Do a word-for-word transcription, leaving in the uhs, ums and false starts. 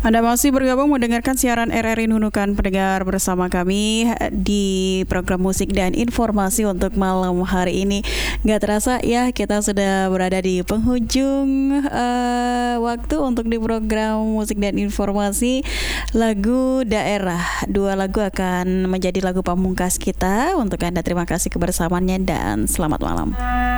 Anda masih bergabung mendengarkan siaran R R I Nunukan pendengar bersama kami di program musik dan informasi untuk malam hari ini. Gak terasa ya kita sudah berada di penghujung uh, waktu untuk di program musik dan informasi lagu daerah. Dua lagu akan menjadi lagu pamungkas kita untuk Anda. Terima kasih kebersamaannya dan selamat malam.